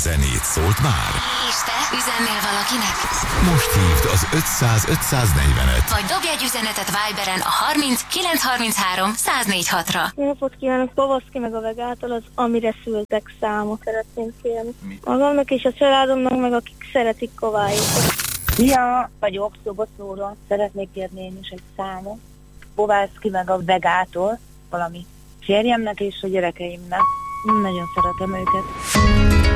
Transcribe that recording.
zenét szólt már? És te üzennél valakinek? Most hívd az 500-540-et. Vagy dobj egy üzenetet Viberen a 30 933 104-6-ra. Jó napot kívánok, Pavaszki meg a Vegától az Amire szültek számot szeretném kérni. Magamnak és a családomnak, meg akik szeretik Kovályékat. Szia, vagyok, Szobaszóról. Szeretnék kérni én is egy számot. Kovályszki meg a Vegától, valami férjemnek és a gyerekeimnek. Nagyon szeretem őket.